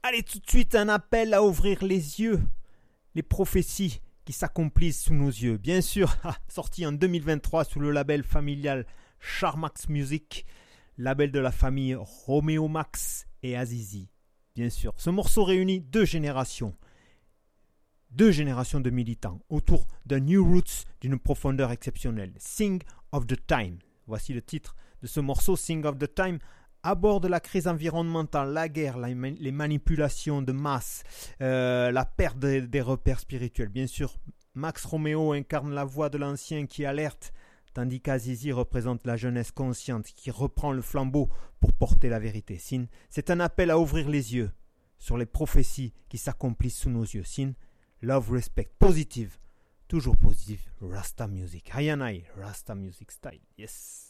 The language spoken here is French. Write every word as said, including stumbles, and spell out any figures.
Allez, tout de suite, un appel à ouvrir les yeux. Les prophéties qui s'accomplissent sous nos yeux. Bien sûr, sorti en deux mille vingt-trois sous le label familial Charmax Music, label de la famille Romeo Max et Azizi. Bien sûr, ce morceau réunit deux générations. Deux générations de militants autour d'un New Roots d'une profondeur exceptionnelle. Sing of the Time. Voici le titre de ce morceau, Sing of the Time, aborde la crise environnementale, la guerre, la, les manipulations de masse, euh, la perte des, des repères spirituels. Bien sûr, Max Romeo incarne la voix de l'ancien qui alerte, tandis qu'Azizi représente la jeunesse consciente qui reprend le flambeau pour porter la vérité. Sin, c'est un appel à ouvrir les yeux sur les prophéties qui s'accomplissent sous nos yeux. Sin, love, respect, positive, toujours positive, Rasta music. Hayanai, Rasta music style, yes.